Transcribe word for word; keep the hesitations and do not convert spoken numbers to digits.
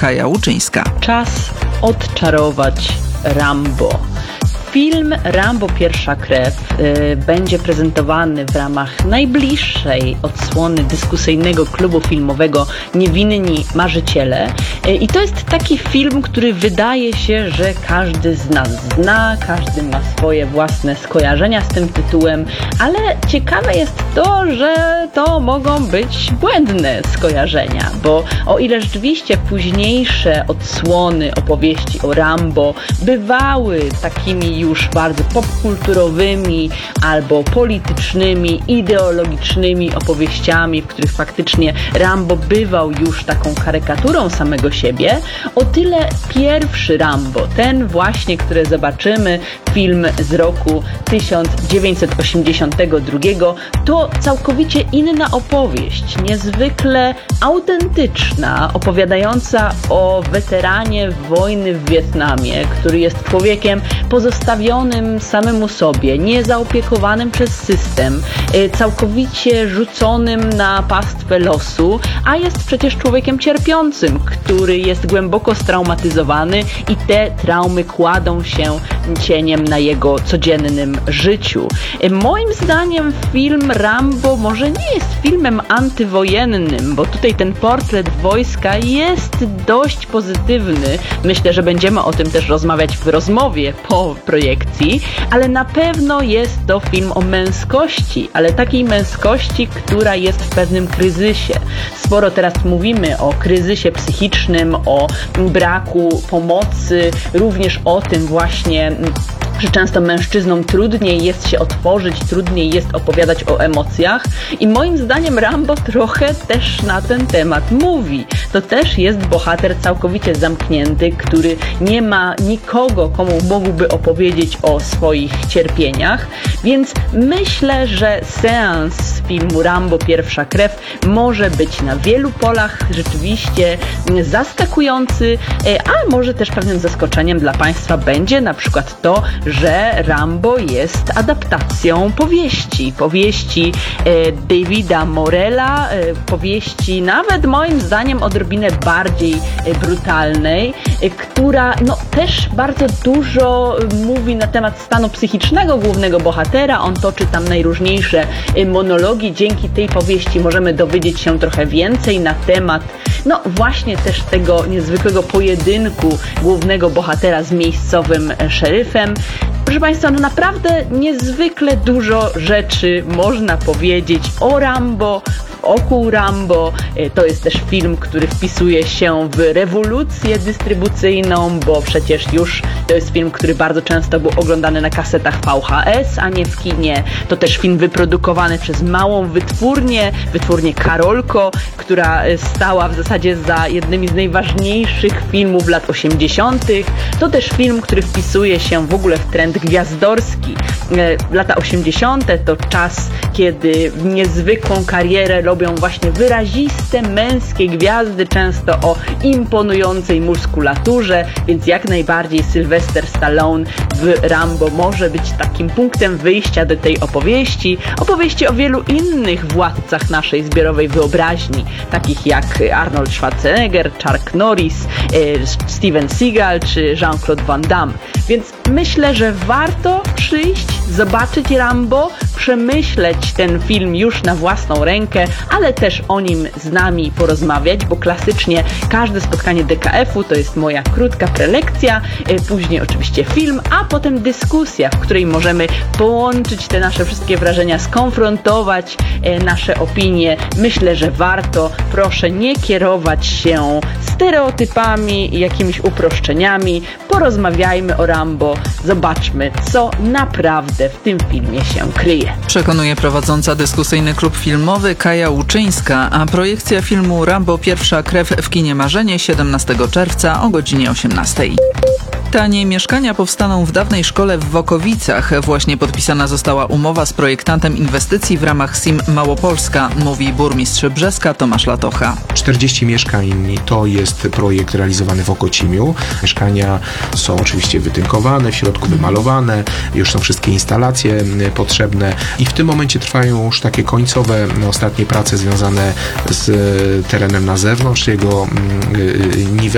Kaja Łuczyńska. Czas odczarować Rambo. Film Rambo Pierwsza Krew y, będzie prezentowany w ramach najbliższej odsłony dyskusyjnego klubu filmowego Niewinni Marzyciele. Y, I to jest taki film, który wydaje się, że każdy z nas zna, każdy ma swoje własne skojarzenia z tym tytułem, ale ciekawe jest to, że to mogą być błędne skojarzenia, bo o ile rzeczywiście późniejsze odsłony opowieści o Rambo bywały takimi już bardzo popkulturowymi albo politycznymi, ideologicznymi opowieściami, w których faktycznie Rambo bywał już taką karykaturą samego siebie, o tyle pierwszy Rambo, ten właśnie, który zobaczymy, film z roku tysiąc dziewięćset osiemdziesiątego drugiego, to całkowicie inna opowieść, niezwykle autentyczna, opowiadająca o weteranie wojny w Wietnamie, który jest człowiekiem pozostawionym samemu sobie, niezaopiekowanym przez system, całkowicie rzuconym na pastwę losu, a jest przecież człowiekiem cierpiącym, który jest głęboko straumatyzowany i te traumy kładą się cieniem na jego codziennym życiu. Moim zdaniem film Rambo może nie jest filmem antywojennym, bo tutaj ten portret wojska jest dość pozytywny. Myślę, że będziemy o tym też rozmawiać w rozmowie po projekcji, ale na pewno jest to film o męskości, ale takiej męskości, która jest w pewnym kryzysie. Sporo teraz mówimy o kryzysie psychicznym, o braku pomocy, również o tym właśnie, że często mężczyznom trudniej jest się otworzyć, trudniej jest opowiadać o emocjach i moim zdaniem Rambo trochę też na ten temat mówi. To też jest bohater całkowicie zamknięty, który nie ma nikogo, komu mógłby opowiedzieć o swoich cierpieniach, więc myślę, że seans filmu Rambo Pierwsza Krew może być na wielu polach rzeczywiście zaskakujący, a może też pewnym zaskoczeniem dla Państwa będzie na przykład to, że Rambo jest adaptacją powieści. Powieści e, Davida Morella, e, powieści nawet moim zdaniem odrobinę bardziej e, brutalnej, e, która no, też bardzo dużo mówi na temat stanu psychicznego głównego bohatera. On toczy tam najróżniejsze e, monologi. Dzięki tej powieści możemy dowiedzieć się trochę więcej na temat no właśnie też tego niezwykłego pojedynku głównego bohatera z miejscowym e, szeryfem. Proszę Państwa, no naprawdę niezwykle dużo rzeczy można powiedzieć o Rambo, wokół Rambo. To jest też film, który wpisuje się w rewolucję dystrybucyjną, bo przecież już to jest film, który bardzo często był oglądany na kasetach V H S, a nie w kinie. To też film wyprodukowany przez małą wytwórnię, wytwórnię Karolko, która stała w zasadzie za jednymi z najważniejszych filmów lat osiemdziesiątych. To też film, który wpisuje się w ogóle w trend gwiazdorski. Lata osiemdziesiąte to czas, kiedy niezwykłą karierę robią właśnie wyraziste męskie gwiazdy, często o imponującej muskulaturze, więc jak najbardziej Sylvester Stallone w Rambo może być takim punktem wyjścia do tej opowieści. Opowieści o wielu innych władcach naszej zbiorowej wyobraźni, takich jak Arnold Schwarzenegger, Chuck Norris, Steven Seagal czy Jean-Claude Van Damme. Więc myślę, że warto przyjść, zobaczyć Rambo, przemyśleć ten film już na własną rękę, ale też o nim z nami porozmawiać, bo klasycznie każde spotkanie D K F-u to jest moja krótka prelekcja, później oczywiście film, a potem dyskusja, w której możemy połączyć te nasze wszystkie wrażenia, skonfrontować nasze opinie. Myślę, że warto. Proszę nie kierować się stereotypami i jakimiś uproszczeniami. Porozmawiajmy o Rambo, zobaczmy, co naprawdę w tym filmie się kryje. Przekonuje prowadząca dyskusyjny klub filmowy Kaja Łuczyńska, a projekcja filmu Rambo Pierwsza Krew w kinie Marzenie siedemnastego czerwca o godzinie osiemnastej. Tanie mieszkania powstaną w dawnej szkole w Wokowicach. Właśnie podpisana została umowa z projektantem inwestycji w ramach S I M Małopolska, mówi burmistrz Brzeska Tomasz Latocha. czterdzieści mieszkań to jest projekt realizowany w Okocimiu. Mieszkania są oczywiście wytynkowane, w środku wymalowane, już są wszystkie instalacje potrzebne i w tym momencie trwają już takie końcowe, ostatnie prace związane z terenem na zewnątrz, jego niwelem